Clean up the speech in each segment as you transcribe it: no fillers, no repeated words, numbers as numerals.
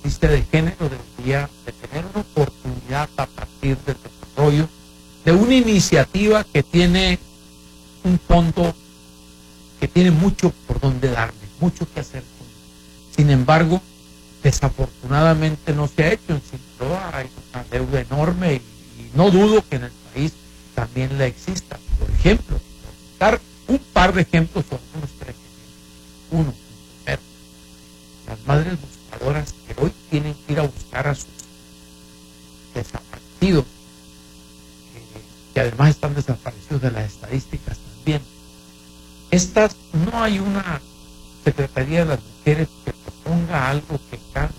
existe de género debería de tener una oportunidad a partir del desarrollo de una iniciativa que tiene un fondo que tiene mucho por donde darle, mucho que hacer. Sin embargo, desafortunadamente no se ha hecho. En Sinaloa hay una deuda enorme y no dudo que en el país también la exista. Por ejemplo, dar un par de ejemplos o algunos tres ejemplos. Uno, primero, las madres buscadoras que hoy tienen que ir a buscar a sus desaparecidos, que además están desaparecidos de las estadísticas también. Estas, no hay una Secretaría de las Mujeres que proponga algo que cambie.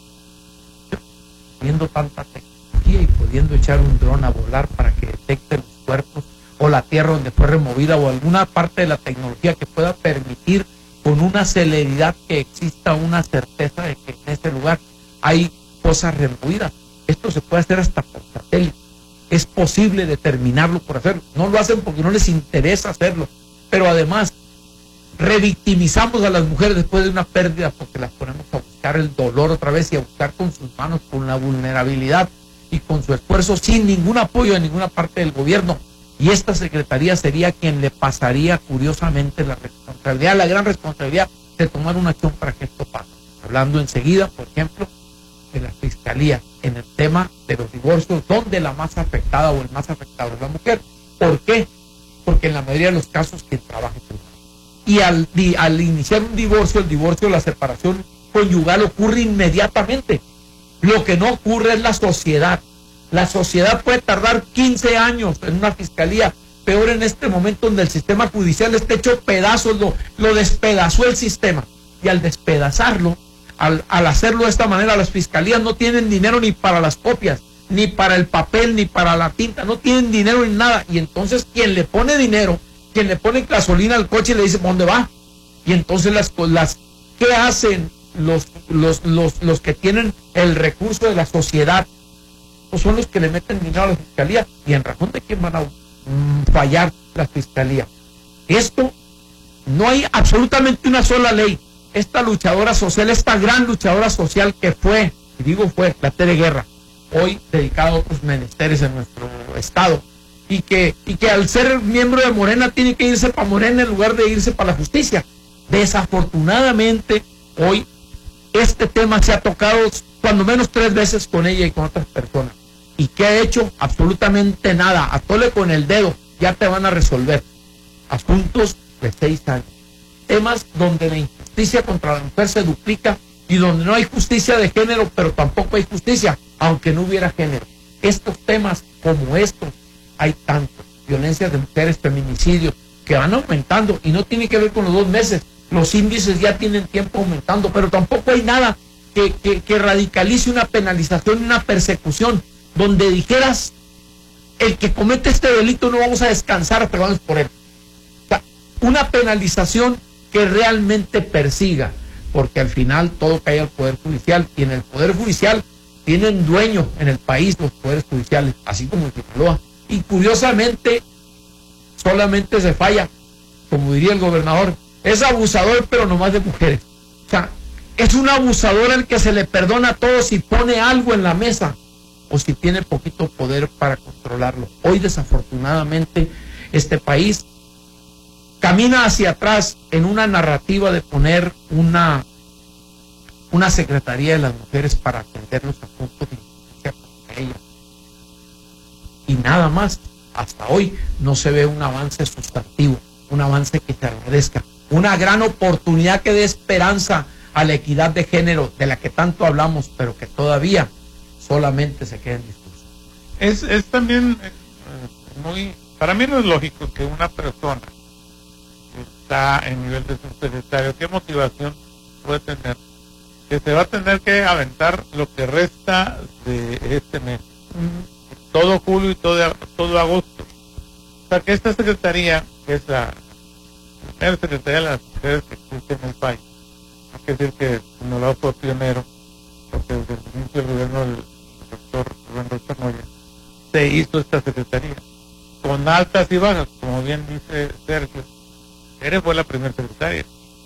Viendo tanta tecnología y pudiendo echar un dron a volar para que detecte los cuerpos o la tierra donde fue removida o alguna parte de la tecnología que pueda permitir con una celeridad que exista una certeza de que en ese lugar hay cosas removidas. Esto se puede hacer hasta por satélite. Es posible determinarlo por hacerlo. No lo hacen porque no les interesa hacerlo, pero además revictimizamos a las mujeres después de una pérdida porque las ponemos a buscar el dolor otra vez y a buscar con sus manos, con la vulnerabilidad y con su esfuerzo, sin ningún apoyo de ninguna parte del gobierno. Y esta secretaría sería quien le pasaría curiosamente la responsabilidad, la gran responsabilidad de tomar una acción para que esto pase. Hablando enseguida, por ejemplo, de la fiscalía en el tema de los divorcios, donde la más afectada o el más afectado es la mujer. ¿Por qué? Porque en la mayoría de los casos quien trabaja es el hombre. Y al iniciar un divorcio, el divorcio, la separación conyugal ocurre inmediatamente. Lo que no ocurre es la sociedad. La sociedad puede tardar 15 años en una fiscalía, peor en este momento donde el sistema judicial está hecho pedazos, lo despedazó el sistema. Y al despedazarlo, al hacerlo de esta manera, las fiscalías no tienen dinero ni para las copias, ni para el papel, ni para la tinta, no tienen dinero ni nada. Y entonces quien le pone dinero, quien le pone gasolina al coche y le dice, ¿dónde va? Y entonces ¿qué hacen los que tienen el recurso de la sociedad? Pues son los que le meten dinero a la fiscalía. ¿Y en razón de quién van a fallar la fiscalía? Esto, no hay absolutamente una sola ley. Esta luchadora social, esta gran luchadora social que fue, y digo fue, la Tere Guerra, hoy dedicada a otros menesteres en nuestro estado, y que al ser miembro de Morena tiene que irse para Morena en lugar de irse para la justicia. Desafortunadamente, hoy este tema se ha tocado cuando menos 3 veces con ella y con otras personas. ¿Y qué ha hecho? Absolutamente nada. Atole con el dedo, ya te van a resolver. Asuntos de 6 años. Temas donde la injusticia contra la mujer se duplica y donde no hay justicia de género, pero tampoco hay justicia, aunque no hubiera género. Estos temas como estos, hay tantos. Violencias de mujeres, feminicidios, que van aumentando y no tiene que ver con los 2 meses. Los índices ya tienen tiempo aumentando, pero tampoco hay nada que radicalice una penalización, una persecución, donde dijeras, el que comete este delito no vamos a descansar hasta que vamos por él. O sea, una penalización que realmente persiga, porque al final todo cae al Poder Judicial, y en el Poder Judicial tienen dueño en el país los poderes judiciales, así como en Sinaloa. Y curiosamente, solamente se falla, como diría el gobernador, es abusador, pero nomás de mujeres. O sea, es un abusador al que se le perdona todo si pone algo en la mesa o si tiene poquito poder para controlarlo. Hoy, desafortunadamente, este país camina hacia atrás en una narrativa de poner una Secretaría de las Mujeres para atender los asuntos de injusticia contra ellas. Y nada más, hasta hoy no se ve un avance sustantivo, un avance que se agradezca, una gran oportunidad que dé esperanza a la equidad de género de la que tanto hablamos, pero que todavía solamente se queda en discurso. Es también muy, para mí no es lógico que una persona que está en nivel de subsecretario, ¿qué motivación puede tener? Que se va a tener que aventar lo que resta de este mes, todo julio y todo agosto. O sea, que esta secretaría, que es la primera secretaría de las mujeres que existe en el país, hay que decir que Sinaloa fue pionero, porque desde el inicio del gobierno del doctor Rubén Rocha Moya se hizo esta secretaría, con altas y bajas, como bien dice Sergio. Tere fue la primera secretaria,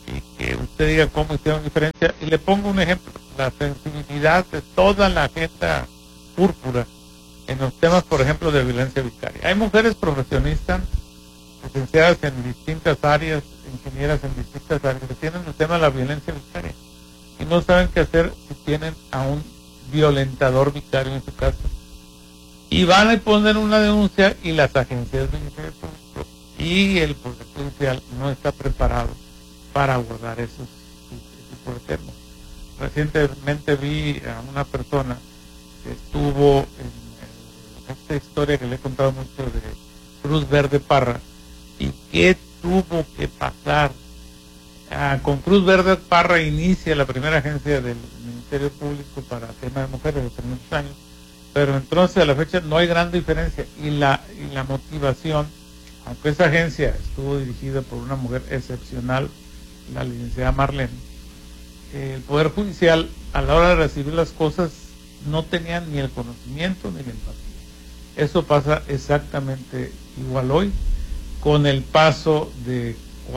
y que usted diga cómo hicieron diferencia. Y le pongo un ejemplo, la sensibilidad de toda la agenda púrpura en los temas, por ejemplo, de violencia vicaria. Hay mujeres profesionistas, licenciadas en distintas áreas, ingenieras en distintas áreas, que tienen el tema de la violencia vicaria y no saben qué hacer si tienen a un violentador vicario en su casa. Y van a poner una denuncia y las agencias de Ministerio Público y el Poder Judicial no está preparado para abordar ese tipo de temas. Recientemente vi a una persona que estuvo en esta historia que le he contado mucho de Cruz Verde Parra y que tuvo que pasar. Con Cruz Verde Parra inicia la primera agencia del Ministerio Público para temas de mujeres de 30 años, pero entonces a la fecha no hay gran diferencia y la motivación, aunque esa agencia estuvo dirigida por una mujer excepcional, la licenciada Marlene, el Poder Judicial a la hora de recibir las cosas no tenían ni el conocimiento ni la empatía. Eso pasa exactamente igual hoy, con el paso de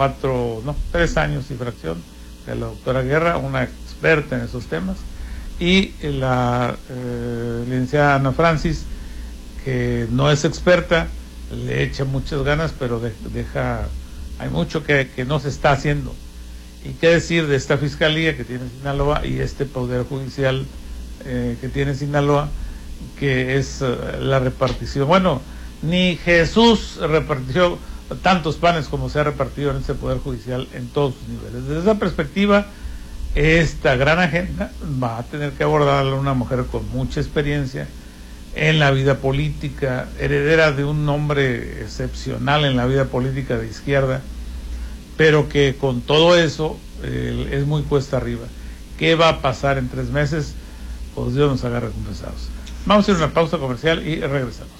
3 años y fracción de la doctora Guerra, una experta en esos temas, y la licenciada Ana Francis, que no es experta, le echa muchas ganas, pero hay mucho que no se está haciendo. Y qué decir de esta fiscalía que tiene Sinaloa y este Poder Judicial que tiene Sinaloa, que es la repartición. Bueno, ni Jesús repartió tantos panes como se ha repartido en ese Poder Judicial en todos sus niveles. Desde esa perspectiva, esta gran agenda va a tener que abordarla una mujer con mucha experiencia en la vida política, heredera de un hombre excepcional en la vida política de izquierda, pero que con todo eso es muy cuesta arriba. ¿Qué va a pasar en 3 meses? Pues Dios nos haga recompensados. Vamos a ir a una pausa comercial y regresamos.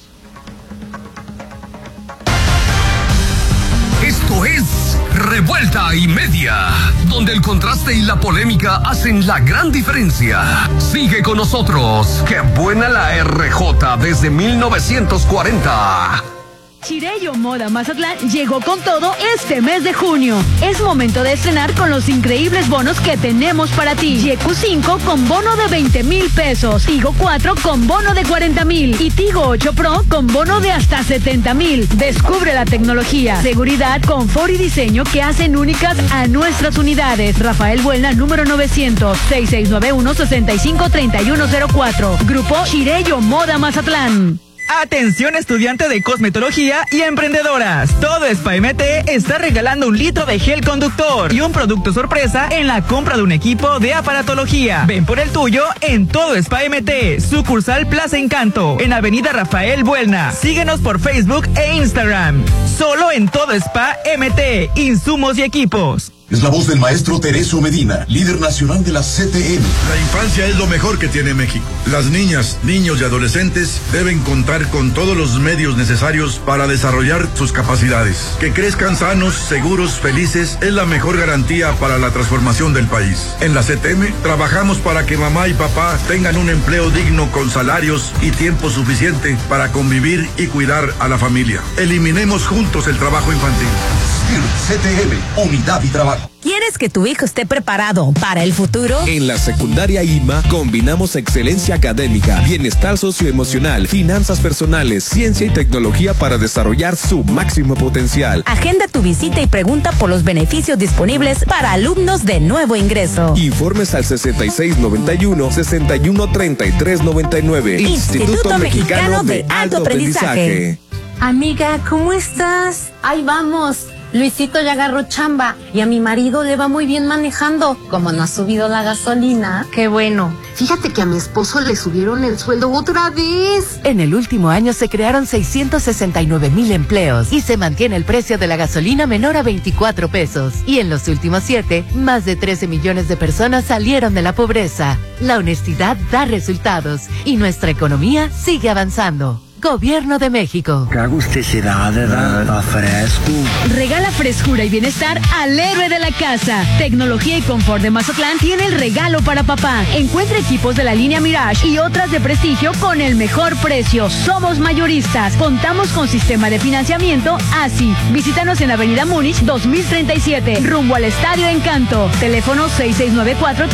Esto es Revuelta y Media, donde el contraste y la polémica hacen la gran diferencia. Sigue con nosotros. ¡Qué buena la RJ desde 1940! Shirello Moda Mazatlán llegó con todo este mes de junio. Es momento de estrenar con los increíbles bonos que tenemos para ti. Yeku 5 con bono de 20,000 pesos, Tigo 4 con bono de 40,000 y Tigo 8 Pro con bono de hasta 70,000. Descubre la tecnología, seguridad, confort y diseño que hacen únicas a nuestras unidades. Rafael Buelna, número 900, 6691-653104. Grupo Shirello Moda Mazatlán. Atención estudiante de cosmetología y emprendedoras. Todo Spa MT está regalando 1 litro de gel conductor y un producto sorpresa en la compra de un equipo de aparatología. Ven por el tuyo en Todo Spa MT, sucursal Plaza Encanto, en Avenida Rafael Buelna. Síguenos por Facebook e Instagram. Solo en Todo Spa MT, insumos y equipos. Es la voz del maestro Teresio Medina, líder nacional de la CTM. La infancia es lo mejor que tiene México. Las niñas, niños y adolescentes deben contar con todos los medios necesarios para desarrollar sus capacidades. Que crezcan sanos, seguros, felices es la mejor garantía para la transformación del país. En la CTM trabajamos para que mamá y papá tengan un empleo digno con salarios y tiempo suficiente para convivir y cuidar a la familia. Eliminemos juntos el trabajo infantil. CTM, unidad y trabajo. ¿Quieres que tu hijo esté preparado para el futuro? En la secundaria IMA combinamos excelencia académica, bienestar socioemocional, finanzas personales, ciencia y tecnología para desarrollar su máximo potencial. Agenda tu visita y pregunta por los beneficios disponibles para alumnos de nuevo ingreso. Informes al 6691-613399. Instituto Mexicano de Alto Aprendizaje. Amiga, ¿cómo estás? Ahí vamos. Luisito ya agarró chamba y a mi marido le va muy bien manejando. Como no ha subido la gasolina. Qué bueno. Fíjate que a mi esposo le subieron el sueldo otra vez. En el último año se crearon 669,000 empleos y se mantiene el precio de la gasolina menor a 24 pesos. Y en los últimos 7, más de 13 millones de personas salieron de la pobreza. La honestidad da resultados y nuestra economía sigue avanzando. Gobierno de México. Qué agusticidad, ¿verdad? Está fresco. Regala frescura y bienestar al héroe de la casa. Tecnología y confort de Mazatlán tiene el regalo para papá. Encuentra equipos de la línea Mirage y otras de prestigio con el mejor precio. Somos mayoristas. Contamos con sistema de financiamiento ASI. Visítanos en Avenida Múnich 2037, rumbo al Estadio Encanto. Teléfono 6694